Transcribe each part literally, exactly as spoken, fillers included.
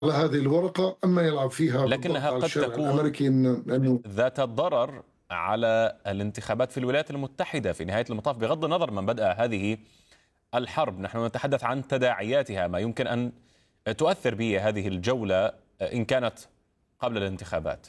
على هذه الورقة، أما يلعب فيها بالضغط لكنها على قد الشارع تكون الأمريكي أنه ذات الضرر على الانتخابات في الولايات المتحدة في نهاية المطاف، بغض النظر من بدأ هذه الحرب. نحن نتحدث عن تداعياتها، ما يمكن أن تؤثر به هذه الجولة إن كانت قبل الانتخابات.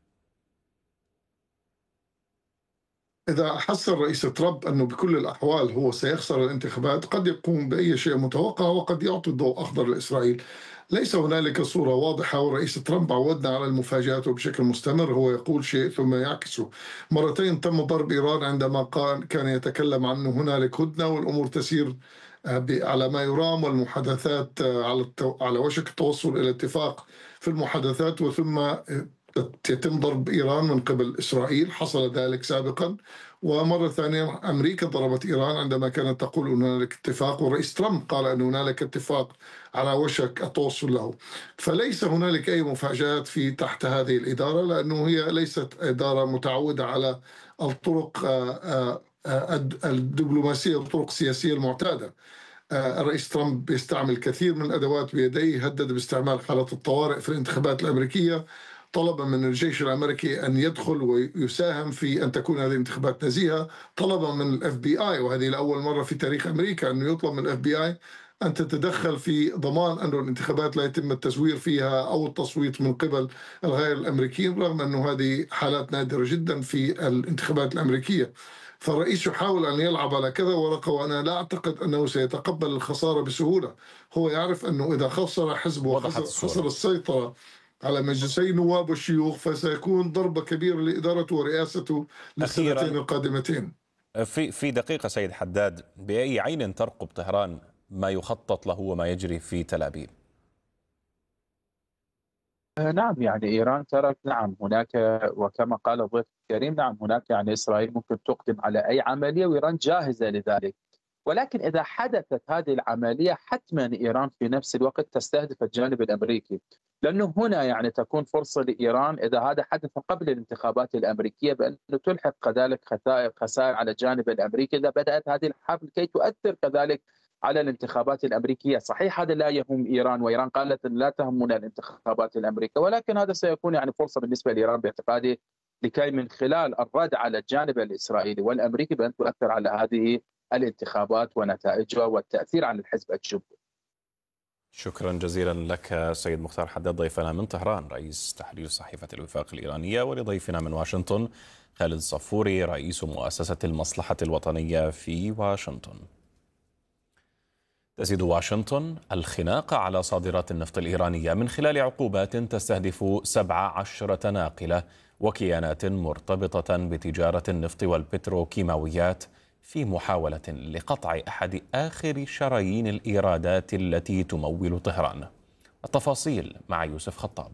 إذا حس الرئيس ترامب أنه بكل الأحوال هو سيخسر الانتخابات، قد يقوم بأي شيء متوقع وقد يعطي الضوء أخضر لإسرائيل. ليس هنالك صورة واضحة، والرئيس ترامب عودنا على المفاجآت وبشكل مستمر هو يقول شيء ثم يعكسه. مرتين تم ضرب إيران عندما قال كان يتكلم عن أنه هنالك هدنة والأمور تسير آه، على ما يرام، والمحادثات آه، على التو... على وشك التوصل إلى اتفاق في المحادثات، وثم آه، يتم ضرب إيران من قبل إسرائيل. حصل ذلك سابقا. ومرة ثانية أمريكا ضربت إيران عندما كانت تقول أن هنالك اتفاق، والرئيس ترامب قال أن هنالك اتفاق على وشك التوصل له. فليس هنالك أي مفاجآت في تحت هذه الإدارة، لأنه هي ليست إدارة متعودة على الطرق آه، آه، آه، الدبلوماسية والطرق السياسية المعتادة. آه، الرئيس ترامب يستعمل كثير من الأدوات بيديه. هدد باستعمال حالة الطوارئ في الانتخابات الأمريكية، طلب من الجيش الأمريكي أن يدخل ويساهم في أن تكون هذه الانتخابات نزيهة، طلب من الاف بي اي، وهذه لأول مرة في تاريخ أمريكا أنه يطلب من الاف بي اي أن تتدخل في ضمان أن الانتخابات لا يتم التزوير فيها أو التصويت من قبل الغير الأمريكيين، رغم أنه هذه حالات نادرة جدا في الانتخابات الأمريكية. فالرئيس يحاول أن يلعب على كذا ورقة، وأنا لا أعتقد أنه سيتقبل الخسارة بسهولة. هو يعرف أنه إذا خسر حزبه وضحت وخسر الصورة. السيطرة على مجلسي النواب والشيوخ، فسيكون ضربة كبيرة لإدارته ورئاسته للسنتين أخيرا، القادمتين. في في دقيقة سيد حداد، بأي عين ترقب طهران ما يخطط له وما يجري في تل أبيب؟ آه، نعم، يعني إيران ترك، نعم هناك، وكما قال الضيف الكريم، نعم هناك يعني إسرائيل ممكن تقدم على أي عملية وإيران جاهزة لذلك. ولكن إذا حدثت هذه العملية حتما إيران في نفس الوقت تستهدف الجانب الأمريكي، لأنه هنا يعني تكون فرصة لإيران إذا هذا حدث قبل الانتخابات الأمريكية بأن تلحق كذلك خسائر خسائر على الجانب الأمريكي إذا بدأت هذه الحرب، كي تؤثر كذلك على الانتخابات الأمريكية. صحيح هذا لا يهم إيران، وإيران قالت أن لا تهمنا الانتخابات الأمريكية، ولكن هذا سيكون يعني فرصة بالنسبة لإيران باعتقادي لكي من خلال الرد على الجانب الإسرائيلي والأمريكي بأن تؤثر على هذه الانتخابات ونتائجها والتأثير على الحزب الجمهوري. شكرا جزيلا لك سيد مختار حداد، ضيفنا من طهران رئيس تحرير صحيفة الوفاق الإيرانية، ولضيفنا من واشنطن خالد صفوري رئيس مؤسسة المصلحة الوطنية في واشنطن. تزيد واشنطن الخناق على صادرات النفط الإيرانية من خلال عقوبات تستهدف سبع عشرة ناقلة وكيانات مرتبطة بتجارة النفط والبتروكيماويات، في محاولة لقطع أحد آخر شرايين الإيرادات التي تمول طهران. التفاصيل مع يوسف خطاب.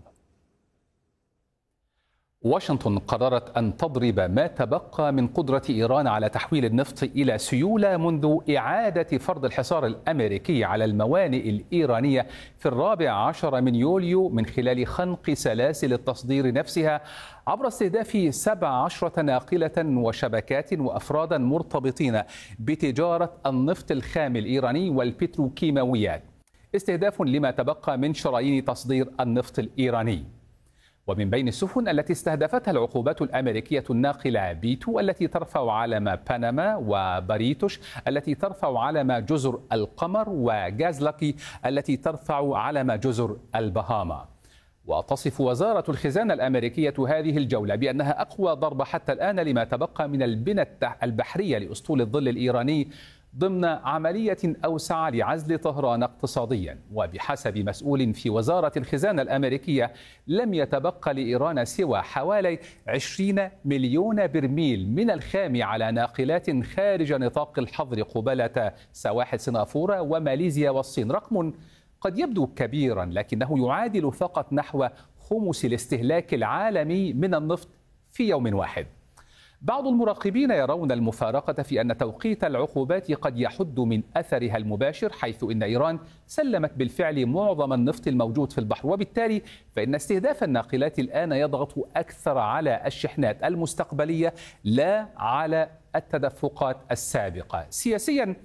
واشنطن قررت أن تضرب ما تبقى من قدرة إيران على تحويل النفط إلى سيولة منذ إعادة فرض الحصار الأمريكي على الموانئ الإيرانية في الرابع عشر من يوليو من خلال خنق سلاسل التصدير نفسها عبر استهداف سبع عشرة ناقلة وشبكات وأفرادا مرتبطين بتجارة النفط الخام الإيراني والبتروكيماويات، استهداف لما تبقى من شرايين تصدير النفط الإيراني. ومن بين السفن التي استهدفتها العقوبات الأمريكية الناقلة بيتو التي ترفع علم بنما، وباريتوش التي ترفع علم جزر القمر، وغازلاكي التي ترفع علم جزر البهاما. وتصف وزارة الخزانة الأمريكية هذه الجولة بأنها أقوى ضربة حتى الآن لما تبقى من البنى البحرية لأسطول الظل الإيراني ضمن عملية أوسع لعزل طهران اقتصاديا. وبحسب مسؤول في وزارة الخزانة الأمريكية لم يتبقى لإيران سوى حوالي عشرين مليون برميل من الخام على ناقلات خارج نطاق الحظر قبالة سواحل سنغافورة وماليزيا والصين. رقم قد يبدو كبيرا لكنه يعادل فقط نحو خمس الاستهلاك العالمي من النفط في يوم واحد. بعض المراقبين يرون المفارقة في أن توقيت العقوبات قد يحد من أثرها المباشر، حيث أن إيران سلمت بالفعل معظم النفط الموجود في البحر، وبالتالي فإن استهداف الناقلات الآن يضغط أكثر على الشحنات المستقبلية لا على التدفقات السابقة. سياسيا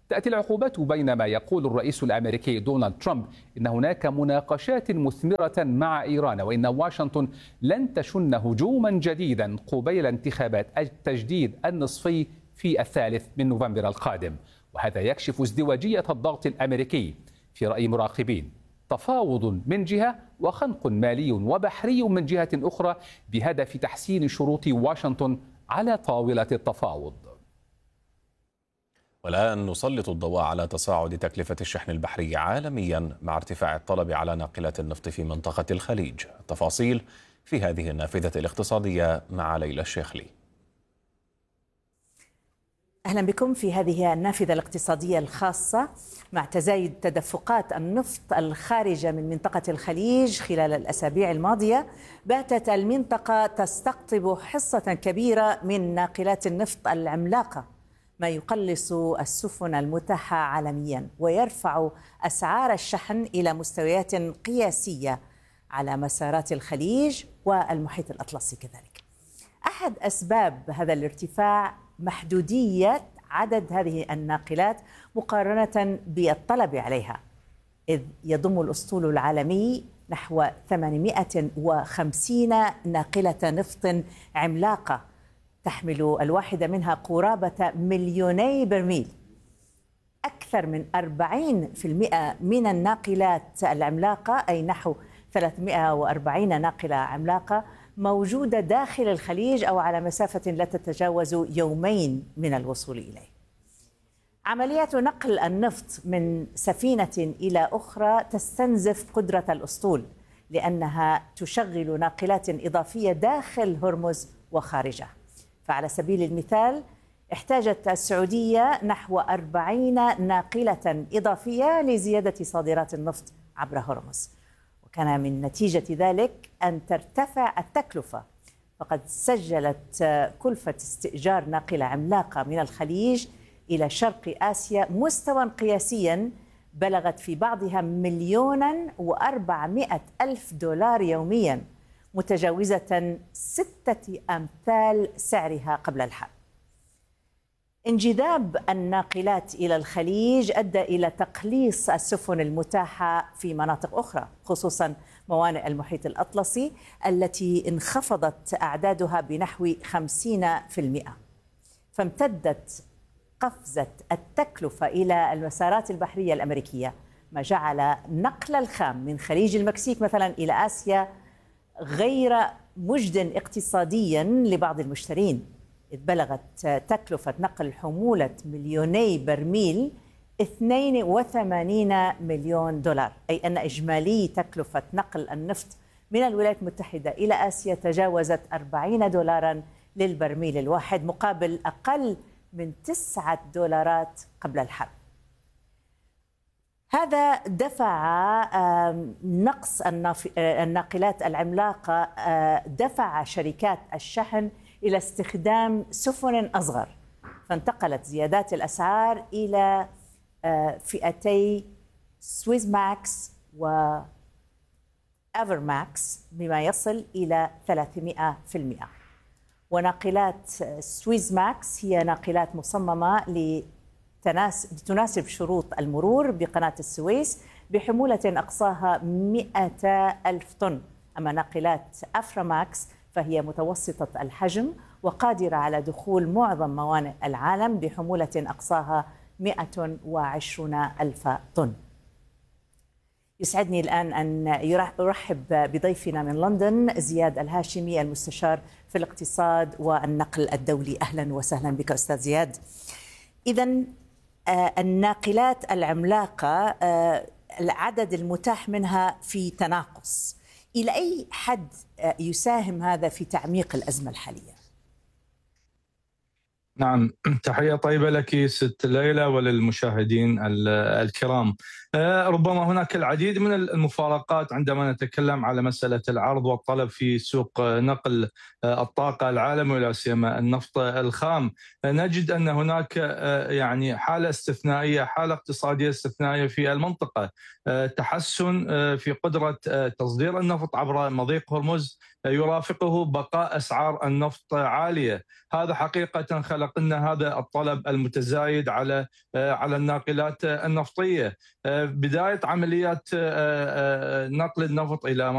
تأتي العقوبات بينما يقول الرئيس الأمريكي دونالد ترامب إن هناك مناقشات مثمرة مع إيران، وإن واشنطن لن تشن هجوما جديدا قبيل انتخابات التجديد النصفي في الثالث من نوفمبر القادم. وهذا يكشف ازدواجية الضغط الأمريكي في رأي مراقبين، تفاوض من جهة وخنق مالي وبحري من جهة أخرى بهدف تحسين شروط واشنطن على طاولة التفاوض. والآن نسلط الضوء على تصاعد تكلفة الشحن البحري عالميا مع ارتفاع الطلب على ناقلات النفط في منطقة الخليج. التفاصيل في هذه النافذة الاقتصادية مع ليلى الشيخلي. أهلا بكم في هذه النافذة الاقتصادية الخاصة. مع تزايد تدفقات النفط الخارجة من منطقة الخليج خلال الأسابيع الماضية، باتت المنطقة تستقطب حصة كبيرة من ناقلات النفط العملاقة، ما يقلص السفن المتاحة عالميا ويرفع أسعار الشحن إلى مستويات قياسية على مسارات الخليج والمحيط الأطلسي كذلك. أحد أسباب هذا الارتفاع محدودية عدد هذه الناقلات مقارنة بالطلب عليها، إذ يضم الأسطول العالمي نحو ثمانمائة وخمسين ناقلة نفط عملاقة تحمل الواحدة منها قرابة مليوني برميل. أكثر من أربعين بالمئة من الناقلات العملاقة، أي نحو ثلاثمائة وأربعين ناقلة عملاقة، موجودة داخل الخليج أو على مسافة لا تتجاوز يومين من الوصول إليه. عمليات نقل النفط من سفينة إلى أخرى تستنزف قدرة الأسطول، لأنها تشغل ناقلات إضافية داخل هرمز وخارجه. فعلى سبيل المثال احتاجت السعودية نحو أربعين ناقلة إضافية لزيادة صادرات النفط عبر هرمز، وكان من نتيجة ذلك أن ترتفع التكلفة. فقد سجلت كلفة استئجار ناقلة عملاقة من الخليج إلى شرق آسيا مستوى قياسيا بلغت في بعضها مليونا وأربعمائة ألف دولار يوميا، متجاوزة ستة أمثال سعرها قبل الحرب. انجذاب الناقلات إلى الخليج أدى إلى تقليص السفن المتاحة في مناطق أخرى، خصوصا موانئ المحيط الأطلسي التي انخفضت أعدادها بنحو خمسين بالمئة. فامتدت قفزة التكلفة إلى المسارات البحرية الأمريكية، ما جعل نقل الخام من خليج المكسيك مثلا إلى آسيا غير مجد اقتصاديا لبعض المشترين، إذ بلغت تكلفة نقل حمولة مليوني برميل اثنين وثمانين مليون دولار، أي أن إجمالي تكلفة نقل النفط من الولايات المتحدة إلى آسيا تجاوزت أربعين دولارا للبرميل الواحد، مقابل أقل من تسعة دولارات قبل الحرب. هذا دفع نقص الناقلات العملاقة، دفع شركات الشحن إلى استخدام سفن أصغر، فانتقلت زيادات الأسعار إلى فئتي سويس ماكس و أفر ماكس بما يصل إلى ثلاثمائة بالمئة. وناقلات سويس ماكس هي ناقلات مصممة لتناسب شروط المرور بقناة السويس بحمولة أقصاها مئة ألف طن، أما ناقلات أفرا ماكس فهي متوسطة الحجم وقادرة على دخول معظم موانئ العالم بحمولة أقصاها مئة وعشرين ألف طن. يسعدني الآن أن أرحب بضيفنا من لندن زياد الهاشمي، المستشار في الاقتصاد والنقل الدولي. أهلا وسهلا بك أستاذ زياد. إذن الناقلات العملاقة العدد المتاح منها في تناقص، إلى أي حد يساهم هذا في تعميق الأزمة الحالية؟ نعم، تحية طيبة لك ست ليلى وللمشاهدين الكرام. ربما هناك العديد من المفارقات عندما نتكلم على مسألة العرض والطلب في سوق نقل الطاقة العالمي ولا سيما النفط الخام. نجد أن هناك يعني حالة استثنائية، حالة اقتصادية استثنائية في المنطقة، تحسن في قدرة تصدير النفط عبر مضيق هرمز يرافقه بقاء أسعار النفط عالية. هذا حقيقة خلق قلنا هذا الطلب المتزايد على على الناقلات النفطية. بداية عمليات نقل النفط إلى